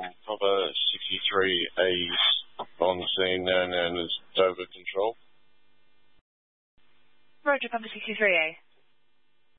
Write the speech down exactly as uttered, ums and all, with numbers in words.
from Papa sixty-three A's on the scene now known as Dover Control. Roger, Papa sixty-three A.